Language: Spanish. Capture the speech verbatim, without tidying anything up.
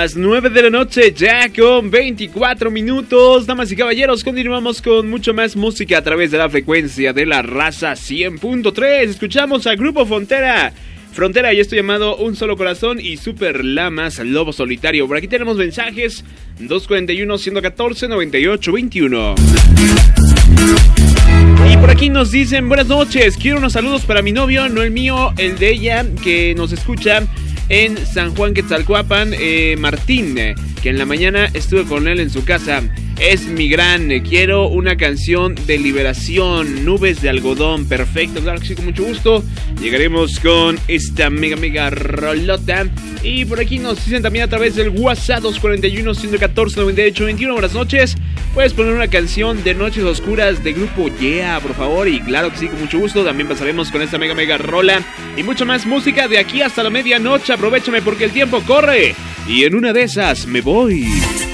Las nueve de la noche, ya con veinticuatro minutos. Damas y caballeros, continuamos con mucho más música a través de la frecuencia de la raza cien punto tres. Escuchamos al Grupo Frontera. Frontera y esto llamado Un Solo Corazón y Super Lamas, Lobo Solitario. Por aquí tenemos mensajes: dos cuarenta y uno, ciento catorce, noventa y ocho, veintiuno. Y por aquí nos dicen: buenas noches, quiero unos saludos para mi novio, no el mío, el de ella, que nos escucha en San Juan Quetzalcoatl, eh, Martín, eh, que en la mañana estuve con él en su casa. Es mi gran, eh, quiero una canción de liberación, Nubes de Algodón. Perfecto, claro que sí, con mucho gusto. Llegaremos con esta mega mega rolota. Y por aquí nos dicen también a través del WhatsApp dos cuarenta y uno, ciento catorce, noventa y ocho, veintiuno. Buenas noches, puedes poner una canción de Noches Oscuras de Grupo Yeah, por favor. Y claro que sí, con mucho gusto. También pasaremos con esta mega mega rola y mucha más música de aquí hasta la medianoche. Aprovechame porque el tiempo corre y en una de esas me voy.